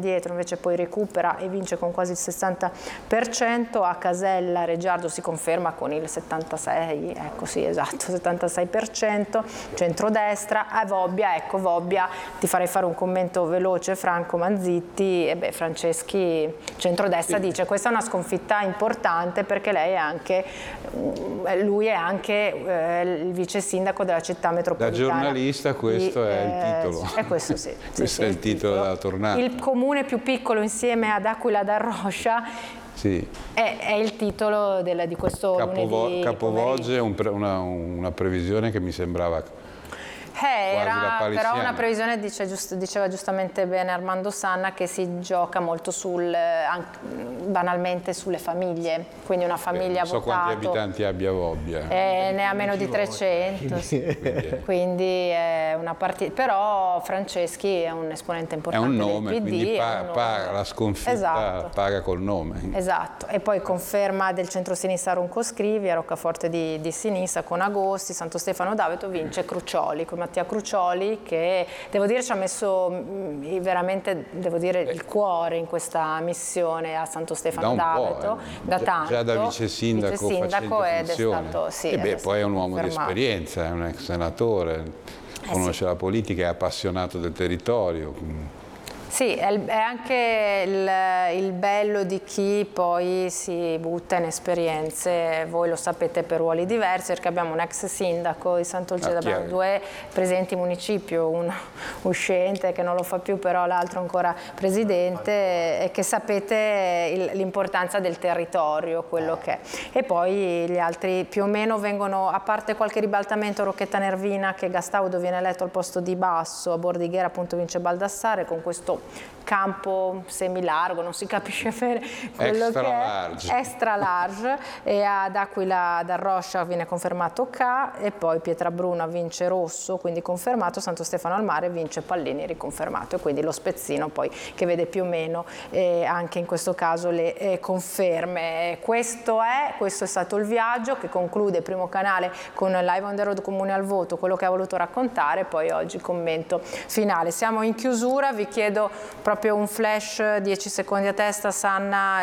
indietro, invece poi recupera e vince con quasi il 60%, a Casella Reggiardo si conferma con il 76%, ecco sì esatto, 76%, centrodestra. A Vobbia, ecco Vobbia, ti farei fare un commento veloce, Franco Manzitti, e beh, Franceschi, centrodestra, dice questa è una sconfitta importante perché lui è anche il vice sindaco della città metropolitana. Da giornalista questo è il titolo. Questo sì. Questo è il titolo della tornata. Il comune più piccolo insieme ad Aquila d'Arroscia. Sì. È il titolo di questo lunedì. Capovolge una previsione che mi sembrava era però una previsione, diceva giustamente bene Armando Sanna, che si gioca molto banalmente sulle famiglie, quindi una famiglia non so votato. quanti abitanti abbia Vobbia. Ne ha meno di 300, quindi è una partita, però Franceschi è un esponente importante del PD. È un nome, quindi paga la sconfitta, esatto. Paga col nome. Esatto, e poi conferma del centro-sinistra Ronco Scrivi, a Roccaforte di sinistra con Agosti, Santo Stefano d'Aveto, vince Crucioli, con Mattia Crucioli, che devo dire ci ha messo veramente, devo dire, il cuore in questa missione a Santo Stefano d'Aveto, da tanto. Già da vice sindaco ed è stato, poi è un uomo di esperienza, è un ex senatore, conosce la politica, è appassionato del territorio. Sì, è anche il bello di chi poi si butta in esperienze, voi lo sapete, per ruoli diversi, perché abbiamo un ex sindaco di Sant'Olgeda, abbiamo 2 presidenti municipio, uno uscente che non lo fa più, però l'altro ancora presidente, e che sapete l'importanza del territorio, quello che è. E poi gli altri più o meno vengono, a parte qualche ribaltamento, Rocchetta Nervina, che Gastaudo viene eletto al posto di Basso, a Bordighera appunto vince Baldassare, con questo campo semilargo, non si capisce bene quello extra large, e ad Aquila d'Arroscia viene confermato K, e poi Pietrabruna vince Rosso, quindi confermato, Santo Stefano al Mare vince Pallini, riconfermato, e quindi lo spezzino poi che vede più o meno anche in questo caso le conferme. Questo è stato il viaggio che conclude Primo Canale con Live on the Road Comune al Voto, quello che ha voluto raccontare, poi oggi commento finale. Siamo in chiusura, vi chiedo proprio un flash, 10 secondi a testa, Sanna,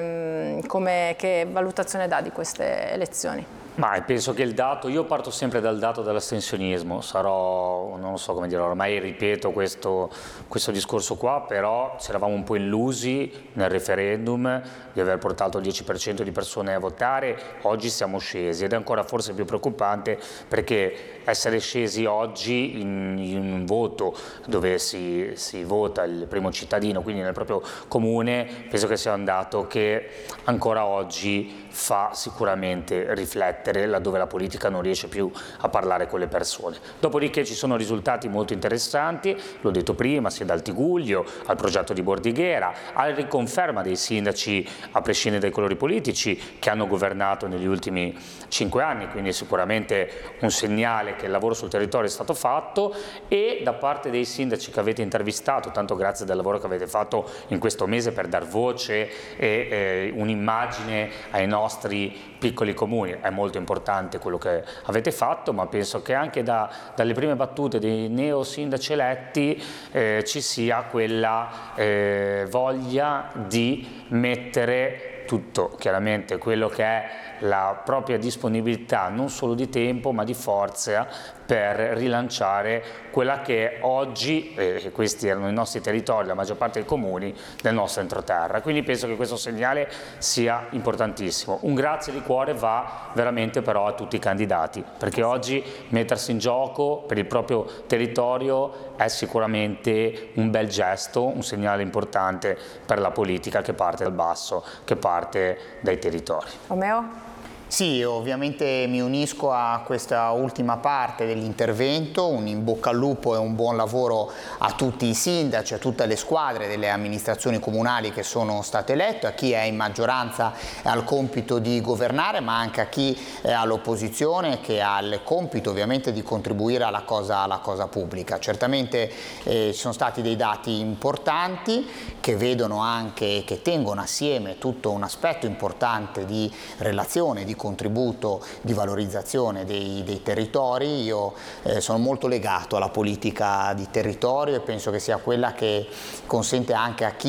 che valutazione dà di queste elezioni? Ma penso che il dato, io parto sempre dal dato dell'astensionismo, non so come dire, ormai ripeto questo discorso qua, però ci eravamo un po' illusi nel referendum di aver portato il 10% di persone a votare, oggi siamo scesi, ed è ancora forse più preoccupante perché essere scesi oggi in un voto dove si vota il primo cittadino, quindi nel proprio comune, penso che sia un dato che ancora oggi fa sicuramente riflettere laddove la politica non riesce più a parlare con le persone. Dopodiché ci sono risultati molto interessanti, l'ho detto prima, sia dal Tigullio al progetto di Bordighera, alla riconferma dei sindaci a prescindere dai colori politici che hanno governato negli ultimi 5 anni, quindi sicuramente un segnale che il lavoro sul territorio è stato fatto, e da parte dei sindaci che avete intervistato, tanto grazie del lavoro che avete fatto in questo mese per dar voce e un'immagine ai nostri piccoli comuni, è molto importante quello che avete fatto, ma penso che anche dalle prime battute dei neo sindaci eletti ci sia quella voglia di mettere tutto, chiaramente quello che è la propria disponibilità non solo di tempo ma di forza per rilanciare quella che oggi, questi erano i nostri territori, la maggior parte dei comuni del nostro entroterra, quindi penso che questo segnale sia importantissimo. Un grazie di cuore va veramente però a tutti i candidati, perché oggi mettersi in gioco per il proprio territorio è sicuramente un bel gesto, un segnale importante per la politica che parte dal basso, che parte dai territori. Romeo? Sì, ovviamente mi unisco a questa ultima parte dell'intervento, un in bocca al lupo e un buon lavoro a tutti i sindaci, a tutte le squadre delle amministrazioni comunali che sono state elette, a chi è in maggioranza e ha il compito di governare, ma anche a chi è all'opposizione che ha il compito ovviamente di contribuire alla cosa pubblica. Certamente ci sono stati dei dati importanti che vedono anche, che tengono assieme tutto un aspetto importante di relazione, di contributo, di valorizzazione dei territori. Io sono molto legato alla politica di territorio e penso che sia quella che consente anche a chi